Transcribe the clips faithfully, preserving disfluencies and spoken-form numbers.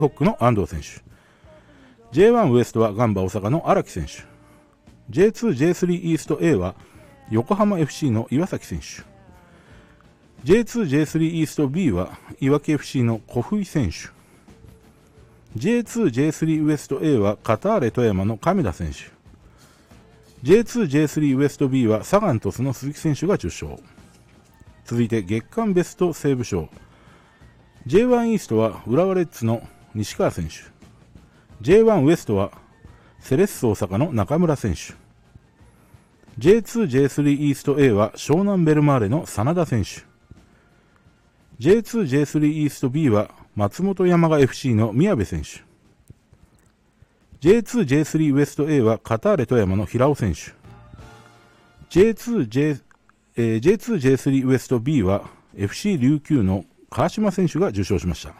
ホックの安藤選手、 ジェイワン ウエストはガンバ大阪の荒木選手、 ジェイツー、ジェイスリー イースト A は横浜 エフシー の岩崎選手、 ジェイツー、ジェイスリー イースト B はいわき エフシー の小冬選手、 ジェイツー、ジェイスリー ウエスト A はカターレ富山の亀田選手、 ジェイツー、ジェイスリー ウエスト B はサガン鳥栖の鈴木選手が受賞。続いて月間ベストセーブ賞、 ジェイワン イーストは浦和レッズの西川選手、 ジェイワン ウエストはセレッソ大阪の中村選手、 ジェイツー、ジェイスリー イースト A は湘南ベルマーレの真田選手、 ジェイツー、ジェイスリー イースト B は松本山雅 エフシー の宮部選手、 ジェイツー、ジェイスリー ウエスト A はカターレ富山の平尾選手、 ジェイツー、J えー、ジェイツー、ジェイスリー ウエスト B は エフシー 琉球の川島選手が受賞しました。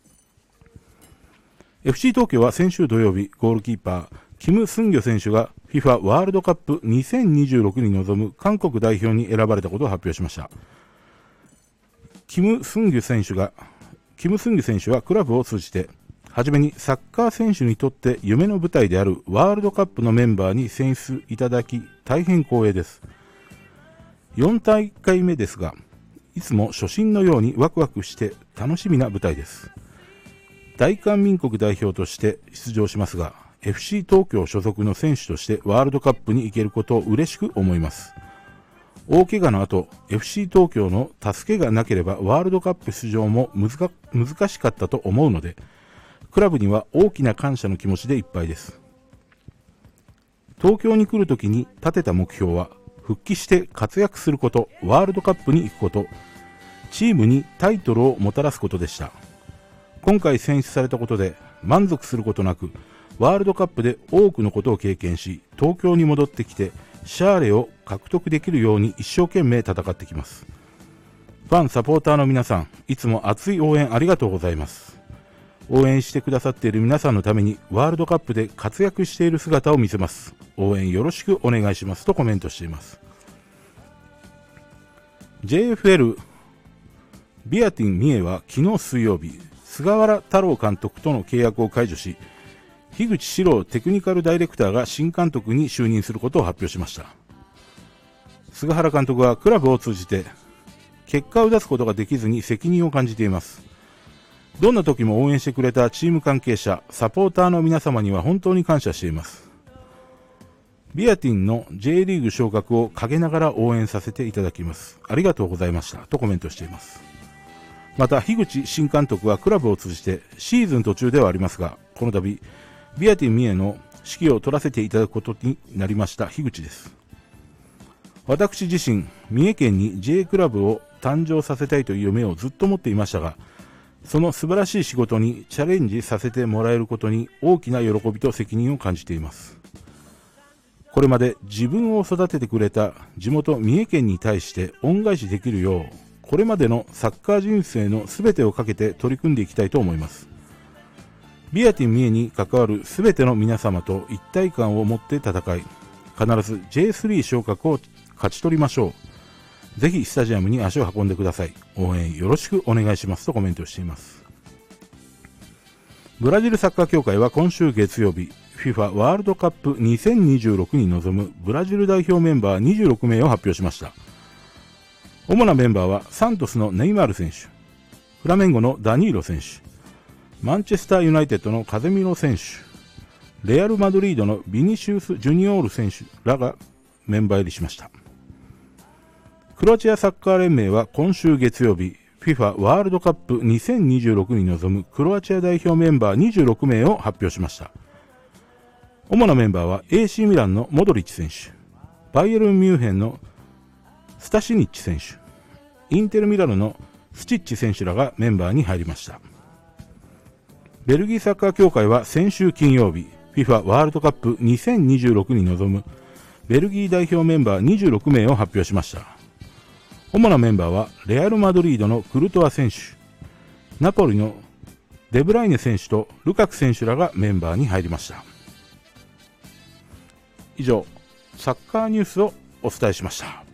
エフシー 東京は先週土曜日、ゴールキーパーキム・スンギョ選手が フィファ ワールドカップにせんにじゅうろくに臨む韓国代表に選ばれたことを発表しました。キム・スンギョ選手がキム・スンギョ選手はクラブを通じて、はじめにサッカー選手にとって夢の舞台であるワールドカップのメンバーに選出いただき大変光栄です。よん大会目ですが、いつも初心のようにワクワクして楽しみな舞台です。大韓民国代表として出場しますが、エフシー 東京所属の選手としてワールドカップに行けることを嬉しく思います。大怪我の後、エフシー 東京の助けがなければワールドカップ出場も難難しかったと思うので、クラブには大きな感謝の気持ちでいっぱいです。東京に来るときに立てた目標は、復帰して活躍すること、ワールドカップに行くこと、チームにタイトルをもたらすことでした。今回選出されたことで満足することなく、ワールドカップで多くのことを経験し、東京に戻ってきてシャーレを獲得できるように一生懸命戦ってきます。ファン、サポーターの皆さん、いつも熱い応援ありがとうございます。応援してくださっている皆さんのためにワールドカップで活躍している姿を見せます。応援よろしくお願いしますとコメントしています。 ジェイエフエル ビアティン三重は昨日水曜日、菅原太郎監督との契約を解除し、樋口史郎テクニカルダイレクターが新監督に就任することを発表しました。菅原監督はクラブを通じて結果を出すことができずに責任を感じています。どんな時も応援してくれたチーム関係者、サポーターの皆様には本当に感謝しています。ビアティンの J リーグ昇格を陰ながら応援させていただきます。ありがとうございましたとコメントしています。また、樋口新監督はクラブを通じてシーズン途中ではありますが、この度ビアティン三重の指揮を取らせていただくことになりました樋口です。私自身、三重県に J クラブを誕生させたいという夢をずっと持っていましたが、その素晴らしい仕事にチャレンジさせてもらえることに大きな喜びと責任を感じています。これまで自分を育ててくれた地元三重県に対して恩返しできるよう、これまでのサッカー人生のすべてをかけて取り組んでいきたいと思います。ビアティン三重に関わるすべての皆様と一体感を持って戦い、必ず ジェイスリー 昇格を勝ち取りましょう。ぜひスタジアムに足を運んでください。応援よろしくお願いしますとコメントしています。ブラジルサッカー協会は今週月曜日、フィファ ワールドカップにせんにじゅうろくに臨むブラジル代表メンバーにじゅうろくめいを発表しました。主なメンバーはサントスのネイマール選手、フラメンゴのダニーロ選手、マンチェスターユナイテッドのカゼミロ選手、レアルマドリードのビニシウス・ジュニオール選手らがメンバー入りしました。クロアチアサッカー連盟は今週月曜日、フィファ ワールドカップにせんにじゅうろくに臨むクロアチア代表メンバーにじゅうろくめいを発表しました。主なメンバーは エーシー ミランのモドリッチ選手、バイエルンミュンヘンのスタシニッチ選手、インテルミラノのスチッチ選手らがメンバーに入りました。ベルギーサッカー協会は先週金曜日、フィファ ワールドカップにせんにじゅうろくに臨むベルギー代表メンバーにじゅうろくめいを発表しました。主なメンバーはレアルマドリードのクルトワ選手、ナポリのデブライネ選手とルカク選手らがメンバーに入りました。以上、サッカーニュースをお伝えしました。